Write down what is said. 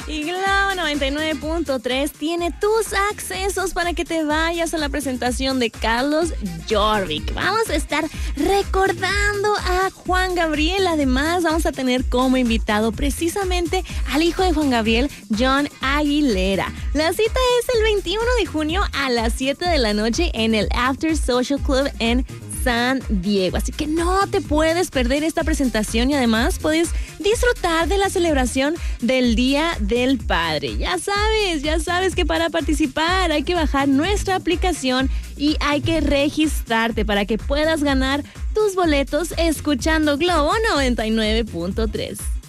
Y Globo 99.3 tiene tus accesos para que te vayas a la presentación de Carlos Jorvik. Vamos a estar recordando a Juan Gabriel. Además, vamos a tener como invitado precisamente al hijo de Juan Gabriel, John Aguilera. La cita es el 21 de junio a las 7 de la noche en el After Social Club en San Diego. Así que no te puedes perder esta presentación y además puedes disfrutar de la celebración del Día del Padre. Ya sabes que para participar hay que bajar nuestra aplicación y hay que registrarte para que puedas ganar tus boletos escuchando Globo 99.3.